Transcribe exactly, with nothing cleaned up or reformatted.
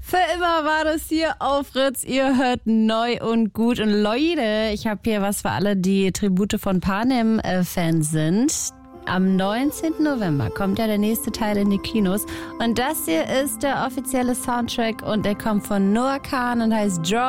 Für immer war das hier auf Fritz. Ihr hört neu und gut. Und Leute, ich habe hier was für alle, die Tribute von Panem-Fans sind. Am neunzehnten November kommt ja der nächste Teil in die Kinos. Und das hier ist der offizielle Soundtrack und der kommt von Noah Kahn und heißt Joy.